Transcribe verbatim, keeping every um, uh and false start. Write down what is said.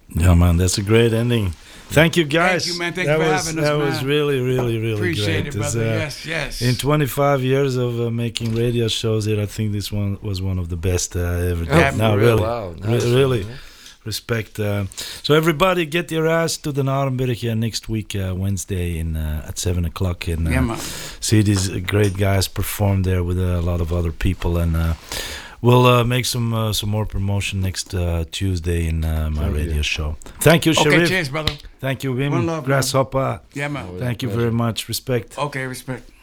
Yeah, man, that's a great ending. Thank you, guys. Thank you, man. Thank that you for was, having us, That man. was really, really, really Appreciate great. it, brother. Uh, yes, yes. In twenty-five years of uh, making radio shows here, I think this one was one of the best uh, I ever did. Yeah, no, real, really, wow, re- nice. really. Respect. Uh, so everybody, get your ass to the Narenberg next week, uh, Wednesday, in uh, at seven o'clock, and uh, Yeah, man. see these great guys perform there with a lot of other people, and uh, we'll uh, make some uh, some more promotion next uh, Tuesday in uh, my Thank radio you. show. Thank you, Okay, Sharif. cheers, brother. Thank you, One Wim. love, Grasshopper. Yeah, man. Oh, Thank you pleasure. very much. Respect. Okay, respect.